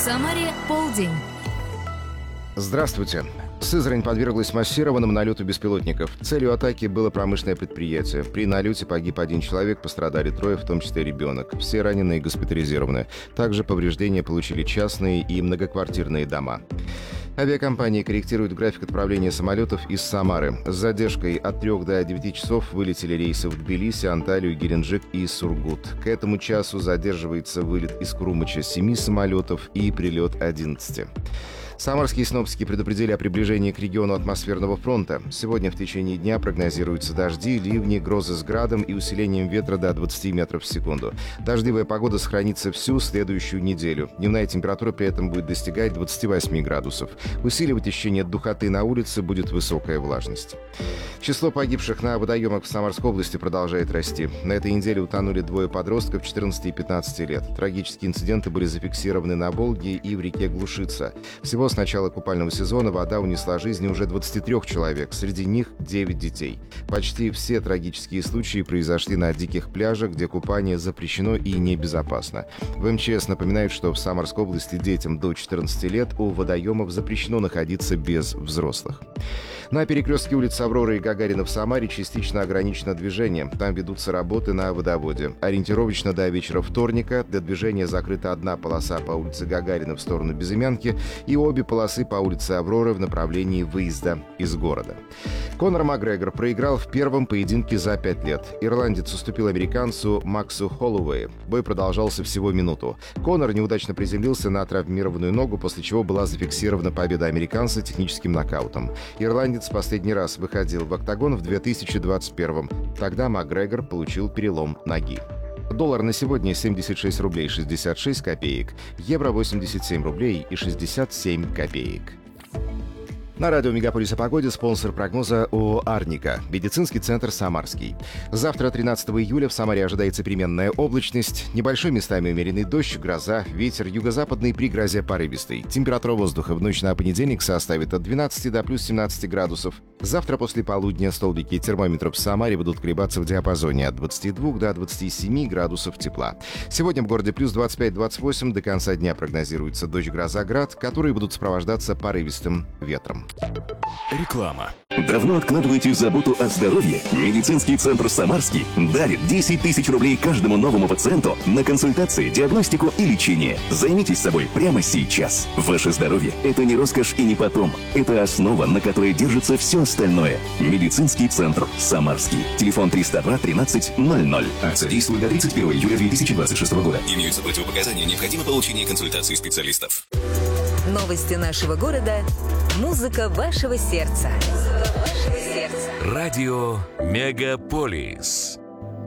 Самаре полдень. Здравствуйте. Сызрань подверглась массированному налету беспилотников. Целью атаки было промышленное предприятие. При налете погиб 1 человек, пострадали 3, в том числе ребенок. Все раненые госпитализированы. Также повреждения получили частные и многоквартирные дома. Авиакомпании корректируют график отправления самолетов из Самары. С задержкой от 3 до 9 часов вылетели рейсы в Тбилиси, Анталию, Геленджик и Сургут. К этому часу задерживается вылет из Крумыча 7 самолетов и прилет 11. Самарские синоптики предупредили о приближении к региону атмосферного фронта. Сегодня в течение дня прогнозируются дожди, ливни, грозы с градом и усилением ветра до 20 метров в секунду. Дождливая погода сохранится всю следующую неделю. Дневная температура при этом будет достигать 28 градусов. Усиливать ощущение духоты на улице будет высокая влажность. Число погибших на водоемах в Самарской области продолжает расти. На этой неделе утонули 2 подростков 14 и 15 лет. Трагические инциденты были зафиксированы на Волге и в реке Глушица. Всего с начала купального сезона вода унесла жизни уже 23 человек, среди них 9 детей. Почти все трагические случаи произошли на диких пляжах, где купание запрещено и небезопасно. В МЧС напоминают, что в Самарской области детям до 14 лет у водоемов запрещено находиться без взрослых. На перекрестке улиц Авроры и Гагарина в Самаре частично ограничено движение. Там ведутся работы на водоводе. Ориентировочно до вечера вторника для движения закрыта одна полоса по улице Гагарина в сторону Безымянки и обе полосы по улице Авроры в направлении выезда из города. Конор Макгрегор проиграл в первом поединке за 5 лет. Ирландец уступил американцу Максу Холлоуэю. Бой продолжался всего минуту. Конор неудачно приземлился на травмированную ногу, после чего была зафиксирована победа американца техническим нокаутом. Ирландец последний раз выходил в октагон в 2021-м. Тогда Макгрегор получил перелом ноги. Доллар на сегодня 76 рублей 66 копеек, евро 87 рублей и 67 копеек. На радио «Мегаполис» о погоде спонсор прогноза ООО «Арника». Медицинский центр «Самарский». Завтра, 13 июля, в Самаре ожидается переменная облачность. Небольшой местами умеренный дождь, гроза, ветер юго-западный при грозе порывистый. Температура воздуха в ночь на понедельник составит от 12 до плюс 17 градусов. Завтра после полудня столбики термометров в Самаре будут колебаться в диапазоне от 22 до 27 градусов тепла. Сегодня в городе плюс 25-28, до конца дня прогнозируется дождь, гроза, град, которые будут сопровождаться порывистым ветром. Реклама. Давно откладываете заботу о здоровье? Медицинский центр «Самарский» дарит 10 тысяч рублей каждому новому пациенту на консультации, диагностику и лечение. Займитесь собой прямо сейчас. Ваше здоровье – это не роскошь и не потом. Это основа, на которой держится все остальное. Медицинский центр «Самарский». Телефон 302 13 00. Акция действует до 31 июля 2026 года. Имеются противопоказания, необходимо получение консультации специалистов. Новости нашего города. Музыка вашего сердца. Радио «Мегаполис».